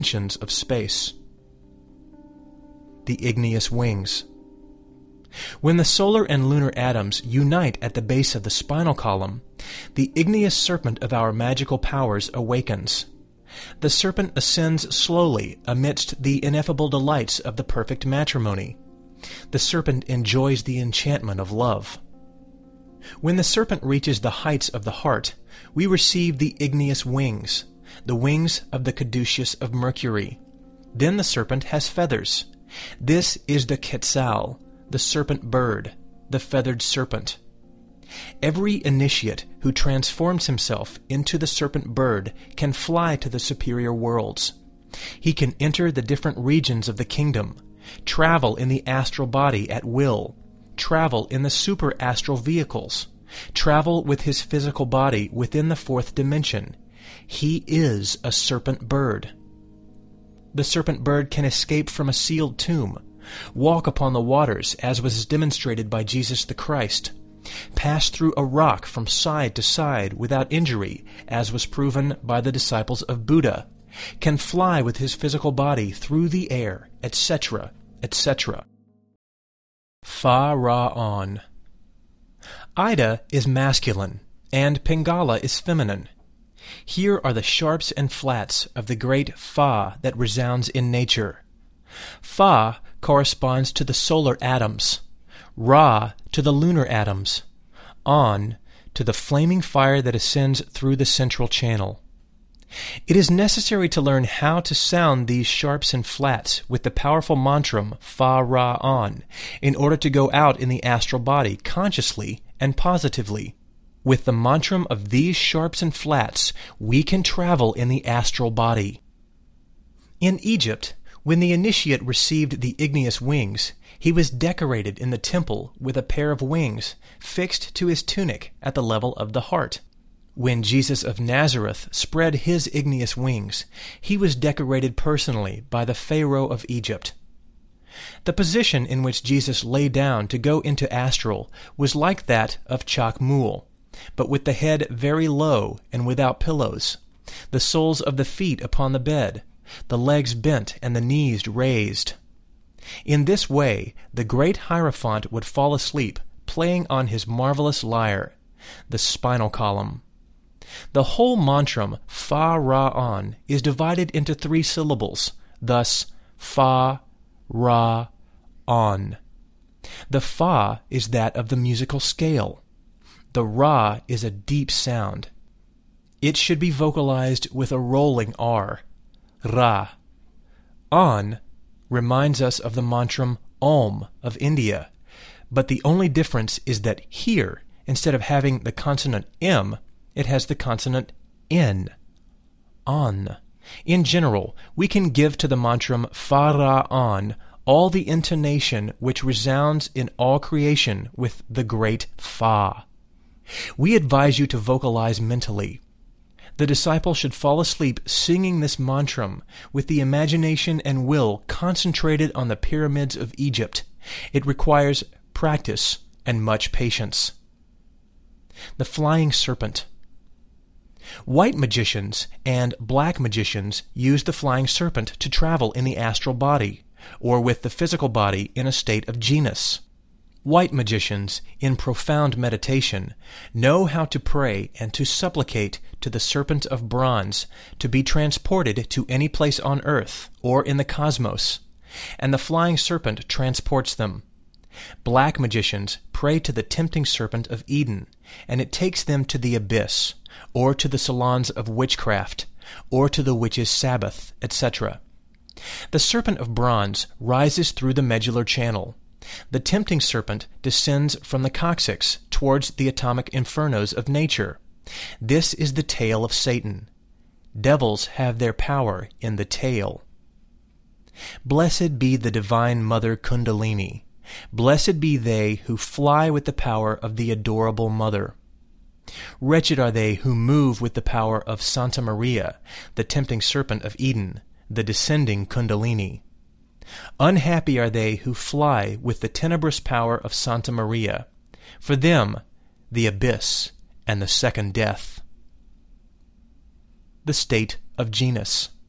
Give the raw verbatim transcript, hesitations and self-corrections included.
dimensions of space. The igneous wings. When the solar and lunar atoms unite at the base of the spinal column, the igneous serpent of our magical powers awakens. The serpent ascends slowly amidst the ineffable delights of the perfect matrimony. The serpent enjoys the enchantment of love. When the serpent reaches the heights of the heart, we receive the igneous wings, the wings of the caduceus of Mercury. Then the serpent has feathers. This is the Quetzal, the serpent bird, the feathered serpent. Every initiate who transforms himself into the serpent bird can fly to the superior worlds. He can enter the different regions of the kingdom, travel in the astral body at will, travel in the super-astral vehicles, travel with his physical body within the fourth dimension. He is a serpent bird. The serpent bird can escape from a sealed tomb, walk upon the waters as was demonstrated by Jesus the Christ, pass through a rock from side to side without injury as was proven by the disciples of Buddha, can fly with his physical body through the air, et cetera, et cetera. Fa-ra-on. Ida is masculine, and Pingala is feminine. Here are the sharps and flats of the great Fa that resounds in nature. Fa corresponds to the solar atoms, Ra to the lunar atoms, On to the flaming fire that ascends through the central channel. It is necessary to learn how to sound these sharps and flats with the powerful mantram Fa-ra-on in order to go out in the astral body consciously and positively. With the mantram of these sharps and flats, we can travel in the astral body. In Egypt, when the initiate received the igneous wings, he was decorated in the temple with a pair of wings fixed to his tunic at the level of the heart. When Jesus of Nazareth spread his igneous wings, he was decorated personally by the Pharaoh of Egypt. The position in which Jesus lay down to go into astral was like that of Chakmul, but with the head very low and without pillows, the soles of the feet upon the bed, the legs bent and the knees raised. In this way, the great Hierophant would fall asleep, playing on his marvelous lyre, the spinal column. The whole mantram Fa-ra-on is divided into three syllables, thus Fa-ra-on. The Fa is that of the musical scale. The Ra is a deep sound. It should be vocalized with a rolling R. Ra. On reminds us of the mantram Om of India, but the only difference is that here, instead of having the consonant M, it has the consonant N. On. In general, we can give to the mantram Fa-ra-on all the intonation which resounds in all creation with the great Fa. We advise you to vocalize mentally. The disciple should fall asleep singing this mantram with the imagination and will concentrated on the pyramids of Egypt. It requires practice and much patience. The flying serpent. White magicians and black magicians use the flying serpent to travel in the astral body, or with the physical body in a state of genus. White magicians, in profound meditation, know how to pray and to supplicate to the serpent of bronze to be transported to any place on earth or in the cosmos, and the flying serpent transports them. Black magicians pray to the tempting serpent of Eden, and it takes them to the abyss, or to the salons of witchcraft, or to the witches' Sabbath, et cetera. The serpent of bronze rises through the medullar channel. The tempting serpent descends from the coccyx towards the atomic infernos of nature. This is the tail of Satan. Devils have their power in the tail. Blessed be the Divine Mother Kundalini. Blessed be they who fly with the power of the adorable Mother. Wretched are they who move with the power of Santa Maria, the tempting serpent of Eden, the descending Kundalini. Unhappy are they who fly with the tenebrous power of Santa Maria. For them, the abyss and the second death. The state of genus.